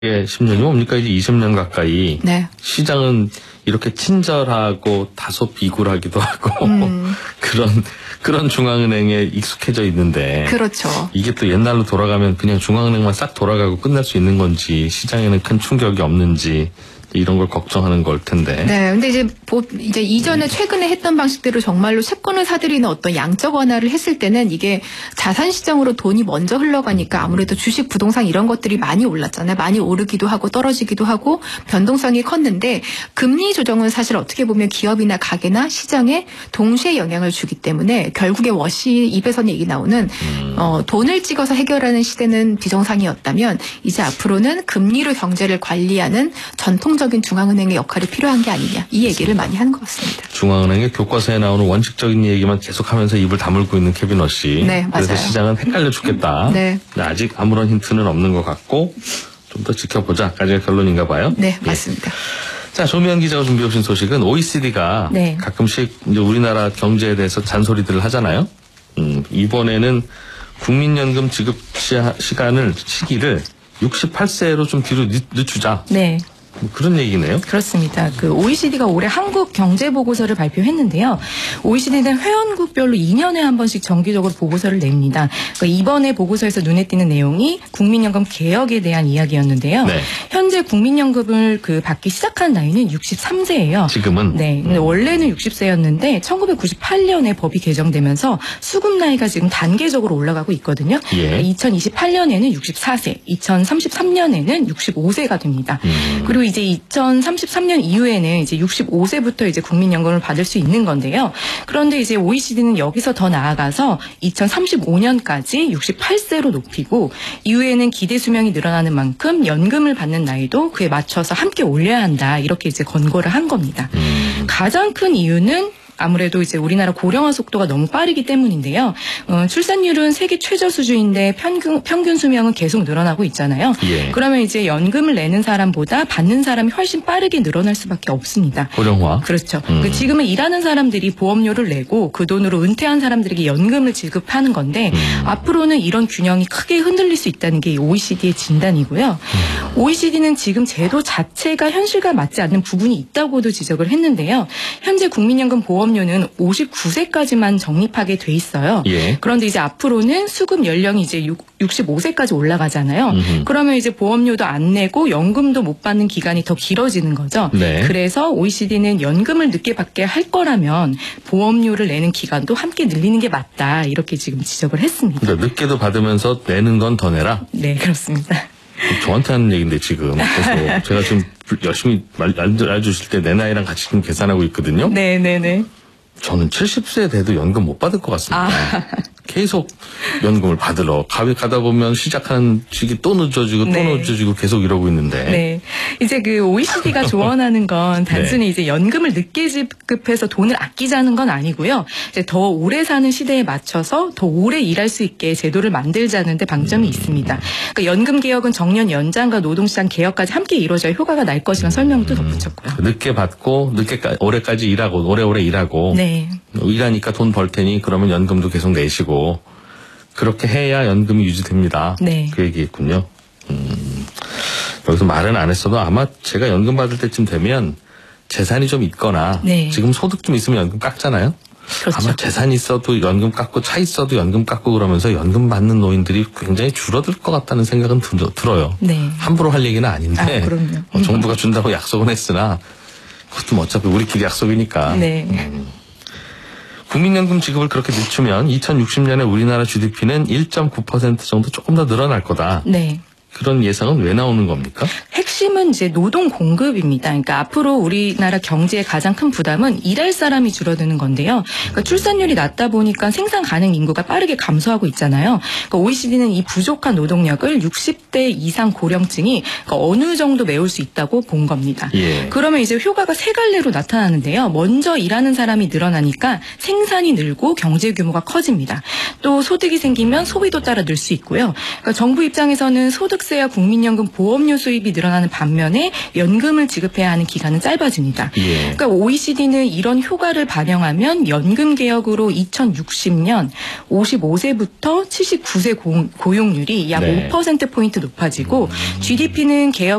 예, 10년이 뭡니까? 이제 20년 가까이. 네. 시장은 이렇게 친절하고 다소 비굴하기도 하고 그런 중앙은행에 익숙해져 있는데. 그렇죠. 이게 또 옛날로 돌아가면 그냥 중앙은행만 싹 돌아가고 끝날 수 있는 건지 시장에는 큰 충격이 없는지 이런 걸 걱정하는 걸 텐데. 네, 근데 이제 이전에 최근에 했던 방식대로 정말로 채권을 사들이는 어떤 양적 완화를 했을 때는 이게 자산 시장으로 돈이 먼저 흘러가니까 아무래도 주식, 부동산 이런 것들이 많이 올랐잖아요. 많이 오르기도 하고 떨어지기도 하고 변동성이 컸는데 금리 조정은 사실 어떻게 보면 기업이나 가게나 시장에 동시에 영향을 주기 때문에 결국에 워시 입에서는 얘기 나오는 돈을 찍어서 해결하는 시대는 비정상이었다면 이제 앞으로는 금리로 경제를 관리하는 전통적인 중앙은행의 역할이 필요한 게 아니냐 이 얘기를 많이 하는 것 같습니다. 중앙은행의 교과서에 나오는 원칙적인 얘기만 계속하면서 입을 다물고 있는 케비너 씨. 네, 맞아요. 그래서 시장은 헷갈려 죽겠다. 네. 아직 아무런 힌트는 없는 것 같고 좀 더 지켜보자까지가 결론인가 봐요. 네, 맞습니다. 자, 조미연 기자가 준비해 오신 소식은 OECD가 네. 가끔씩 이제 우리나라 경제에 대해서 잔소리들을 하잖아요. 이번에는 국민연금 지급 시기를 68세로 좀 뒤로 늦추자. 네. 뭐 그런 얘기네요. 그렇습니다. 그 OECD가 올해 한국 경제 보고서를 발표했는데요. OECD는 회원국별로 2년에 한 번씩 정기적으로 보고서를 냅니다. 그러니까 이번에 보고서에서 눈에 띄는 내용이 국민연금 개혁에 대한 이야기였는데요. 네. 현재 국민연금을 받기 시작한 나이는 63세예요. 지금은? 네. 근데 원래는 60세였는데 1998년에 법이 개정되면서 수급 나이가 지금 단계적으로 올라가고 있거든요. 예. 그러니까 2028년에는 64세, 2033년에는 65세가 됩니다. 그리고 이제 2033년 이후에는 이제 65세부터 이제 국민연금을 받을 수 있는 건데요. 그런데 이제 OECD는 여기서 더 나아가서 2035년까지 68세로 높이고 이후에는 기대 수명이 늘어나는 만큼 연금을 받는 나이도 그에 맞춰서 함께 올려야 한다. 이렇게 이제 권고를 한 겁니다. 가장 큰 이유는 아무래도 이제 우리나라 고령화 속도가 너무 빠르기 때문인데요. 출산율은 세계 최저 수준인데 평균 수명은 계속 늘어나고 있잖아요. 예. 그러면 이제 연금을 내는 사람보다 받는 사람이 훨씬 빠르게 늘어날 수밖에 없습니다. 고령화. 그렇죠. 지금은 일하는 사람들이 보험료를 내고 그 돈으로 은퇴한 사람들에게 연금을 지급하는 건데 앞으로는 이런 균형이 크게 흔들릴 수 있다는 게 OECD의 진단이고요. OECD는 지금 제도 자체가 현실과 맞지 않는 부분이 있다고도 지적을 했는데요. 현재 국민연금 보험료는 59세까지만 적립하게 돼 있어요. 예. 그런데 이제 앞으로는 수급 연령이 이제 65세까지 올라가잖아요. 그러면 이제 보험료도 안 내고 연금도 못 받는 기간이 더 길어지는 거죠. 네. 그래서 OECD는 연금을 늦게 받게 할 거라면 보험료를 내는 기간도 함께 늘리는 게 맞다. 이렇게 지금 지적을 했습니다. 그러니까 늦게도 받으면서 내는 건 더 내라? 네, 그렇습니다. 저한테 하는 얘기인데 지금. 그래서 제가 지금 열심히 알려주실 때 내 나이랑 같이 지금 계산하고 있거든요. 네네네. 저는 70세 돼도 연금 못 받을 것 같습니다. 계속 연금을 받으러 가다 보면 시작하는 시기 또 늦어지고 또 네. 늦어지고 계속 이러고 있는데. 네. 이제 그 OECD가 조언하는 건 단순히 이제 연금을 늦게 지급해서 돈을 아끼자는 건 아니고요. 이제 더 오래 사는 시대에 맞춰서 더 오래 일할 수 있게 제도를 만들자는 데 방점이 있습니다. 그러니까 연금 개혁은 정년 연장과 노동시장 개혁까지 함께 이루어져야 효과가 날 것이라는 설명도 덧붙였고요. 늦게 받고 오래까지 일하고 오래오래 일하고. 네. 일하니까 돈 벌 테니 그러면 연금도 계속 내시고 그렇게 해야 연금이 유지됩니다. 네. 그 얘기했군요. 여기서 말은 안 했어도 아마 제가 연금 받을 때쯤 되면 재산이 좀 있거나 네. 지금 소득 좀 있으면 연금 깎잖아요. 그렇죠. 아마 재산 있어도 연금 깎고 차 있어도 연금 깎고 그러면서 연금 받는 노인들이 굉장히 줄어들 것 같다는 생각은 들어요. 네. 함부로 할 얘기는 아닌데 그럼요. 정부가 준다고 약속은 했으나 그것도 뭐 어차피 우리끼리 약속이니까. 네. 국민연금 지급을 그렇게 늦추면 2060년에 우리나라 GDP는 1.9% 정도 조금 더 늘어날 거다. 네. 그런 예상은 왜 나오는 겁니까? 핵심은 이제 노동 공급입니다. 그러니까 앞으로 우리나라 경제의 가장 큰 부담은 일할 사람이 줄어드는 건데요. 그러니까 출산율이 낮다 보니까 생산 가능 인구가 빠르게 감소하고 있잖아요. 그러니까 OECD는 이 부족한 노동력을 60대 이상 고령층이 그러니까 어느 정도 메울 수 있다고 본 겁니다. 예. 그러면 이제 효과가 세 갈래로 나타나는데요. 먼저 일하는 사람이 늘어나니까 생산이 늘고 경제 규모가 커집니다. 또 소득이 생기면 소비도 따라 늘 수 있고요. 그러니까 정부 입장에서는 소득세와 국민연금 보험료 수입이 늘어나는 반면에 연금을 지급해야 하는 기간은 짧아집니다. 예. 그러니까 OECD는 이런 효과를 반영하면 연금 개혁으로 2060년 55세부터 79세 고용률이 약 네. 5%포인트 높아지고 GDP는 개혁